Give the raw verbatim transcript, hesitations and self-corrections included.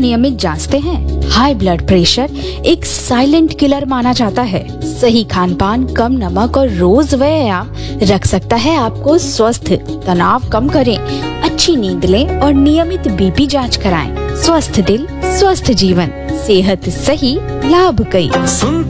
नियमित जांचते हैं। हाई ब्लड प्रेशर एक साइलेंट किलर माना जाता है। सही खान पान, कम नमक और रोज व्यायाम रख सकता है आपको स्वस्थ। तनाव कम करें, अच्छी नींद लें और नियमित बीपी जांच कराएं। स्वस्थ दिल, स्वस्थ जीवन, सेहत सही, लाभ कई।